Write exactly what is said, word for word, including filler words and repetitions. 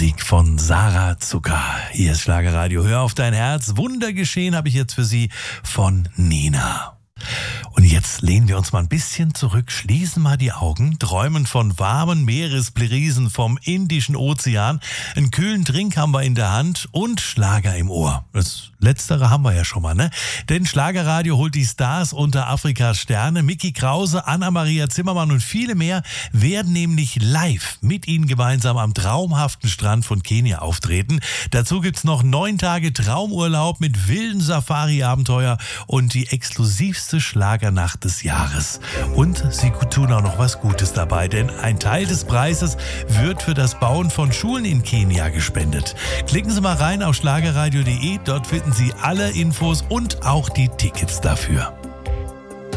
Musik von Sarah Zucker. Hier ist Schlagerradio. Hör auf dein Herz. Wundergeschehen habe ich jetzt für Sie von Nina. Und jetzt lehnen wir uns mal ein bisschen zurück, schließen mal die Augen, träumen von warmen Meeresbrisen vom Indischen Ozean. Einen kühlen Drink haben wir in der Hand und Schlager im Ohr. Das Letztere haben wir ja schon mal, ne? Denn Schlagerradio holt die Stars unter Afrikas Sterne. Micky Krause, Anna-Maria Zimmermann und viele mehr werden nämlich live mit Ihnen gemeinsam am traumhaften Strand von Kenia auftreten. Dazu gibt's noch neun Tage Traumurlaub mit wilden Safari-Abenteuer und die exklusivste Schlagernacht des Jahres. Und sie tun auch noch was Gutes dabei, denn ein Teil des Preises wird für das Bauen von Schulen in Kenia gespendet. Klicken Sie mal rein auf schlagerradio punkt de, dort finden Sie alle Infos und auch die Tickets dafür.